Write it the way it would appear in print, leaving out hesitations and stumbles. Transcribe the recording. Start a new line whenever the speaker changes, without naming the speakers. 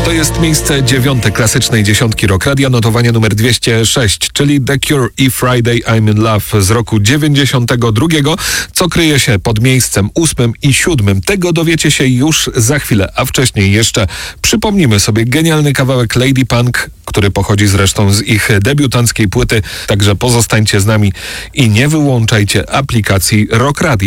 To jest miejsce 9 klasycznej dziesiątki Rock Radia, notowanie numer 206, czyli The Cure i Friday I'm in Love z roku 92. Co kryje się pod miejscem 8 i 7? Tego dowiecie się już za chwilę, a wcześniej jeszcze przypomnimy sobie genialny kawałek Lady Punk, który pochodzi zresztą z ich debiutanckiej płyty, także pozostańcie z nami i nie wyłączajcie aplikacji Rock Radio.